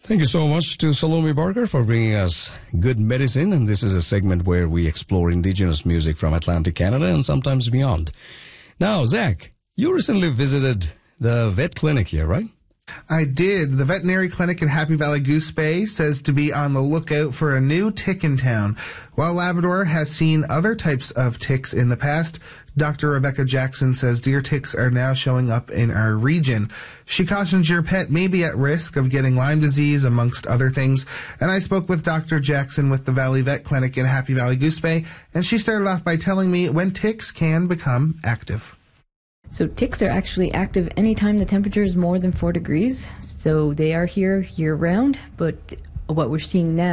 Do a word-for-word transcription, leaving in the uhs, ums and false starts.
Thank you so much to Salome Barker for bringing us good medicine. And this is a segment where we explore indigenous music from Atlantic Canada and sometimes beyond. Now, Zach, you recently visited the vet clinic here, right? I did. The veterinary clinic in Happy Valley Goose Bay says to be on the lookout for a new tick in town. While Labrador has seen other types of ticks in the past, Doctor Rebecca Jackson says deer ticks are now showing up in our region. She cautions your pet may be at risk of getting Lyme disease, amongst other things. And I spoke with Doctor Jackson with the Valley Vet Clinic in Happy Valley Goose Bay, and she started off by telling me when ticks can become active. So ticks are actually active anytime the temperature is more than four degrees. So they are here year-round, but what we're seeing now